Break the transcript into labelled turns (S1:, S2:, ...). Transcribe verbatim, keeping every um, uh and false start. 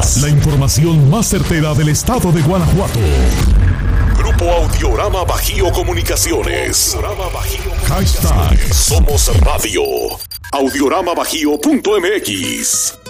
S1: La información más certera del estado de Guanajuato. Grupo Audiorama Bajío Comunicaciones. Hashtag Somos Radio. audiorama bajío punto m x.